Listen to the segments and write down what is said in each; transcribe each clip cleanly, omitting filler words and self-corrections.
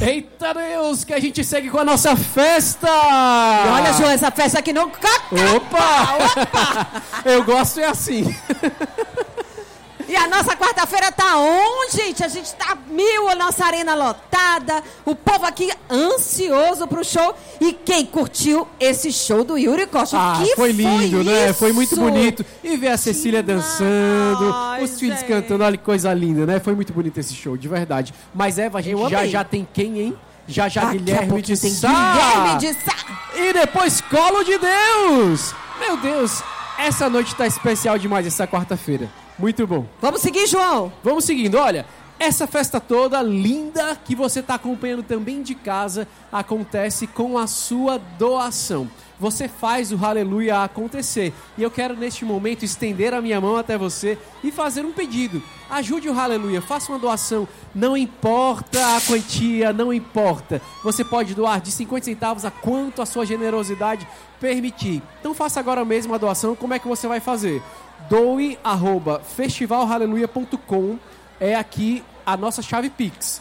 Eita Deus, que a gente segue com a nossa festa! E olha, João, essa festa aqui não... Opa! Eu gosto assim. E a nossa quarta-feira tá on, gente? A gente tá a nossa arena lotada, o povo aqui ansioso pro show. E quem curtiu esse show do Yuri Costa? Que foi lindo, né? Foi muito bonito. E ver a Cecília dançando, os filhos cantando, olha que coisa linda, né? Foi muito bonito esse show, de verdade. Mas Eva, a gente já tem quem, hein? Já Guilherme de Sá. E depois Colo de Deus. Meu Deus, essa noite tá especial demais, essa quarta-feira. Muito bom. Vamos seguir, João? Vamos seguindo. Olha, essa festa toda linda que você está acompanhando também de casa acontece com a sua doação. Você faz o Aleluia acontecer. E eu quero neste momento estender a minha mão até você e fazer um pedido. Ajude o Aleluia, faça uma doação. Não importa a quantia, não importa. Você pode doar de 50 centavos a quanto a sua generosidade permitir. Então faça agora mesmo a doação. Como é que você vai fazer? doe@festivalhaleluia.com é aqui a nossa chave Pix.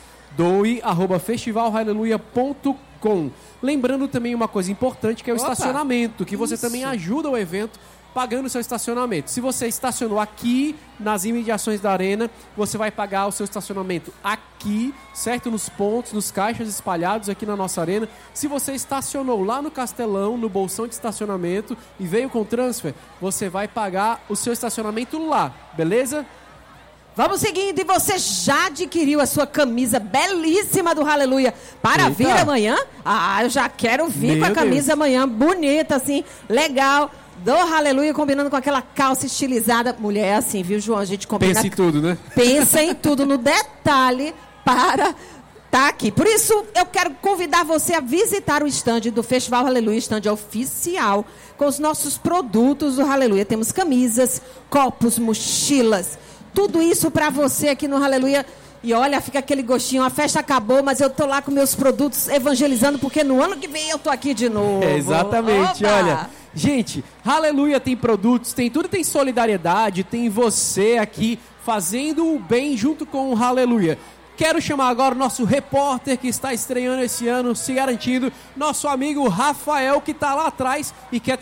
doe@festivalhaleluia.com. Lembrando também uma coisa importante, que é o estacionamento, que você também ajuda o evento pagando o seu estacionamento. Se você estacionou aqui nas imediações da arena, você vai pagar o seu estacionamento aqui, certo? Nos pontos, nos caixas espalhados aqui na nossa arena. Se você estacionou lá no Castelão, no bolsão de estacionamento e veio com transfer, você vai pagar o seu estacionamento lá, beleza? Vamos seguindo, e você já adquiriu a sua camisa belíssima do Aleluia para vir amanhã? Eu já quero vir com a camisa amanhã, bonita assim, legal. Do Aleluia, combinando com aquela calça estilizada. Mulher é assim, viu, João? A gente combina... Pensa em tudo, né? Pensa em tudo, no detalhe, para estar aqui. Por isso, eu quero convidar você a visitar o stand do Festival Aleluia, stand oficial, com os nossos produtos do Aleluia. Temos camisas, copos, mochilas, tudo isso para você aqui no Aleluia. E olha, fica aquele gostinho, a festa acabou, mas eu tô lá com meus produtos evangelizando, porque no ano que vem eu tô aqui de novo. Exatamente, olha... Gente, Aleluia tem produtos, tem tudo, tem solidariedade, tem você aqui fazendo o bem junto com o Aleluia. Quero chamar agora o nosso repórter que está estreando esse ano, se garantindo, nosso amigo Rafael, que está lá atrás e quer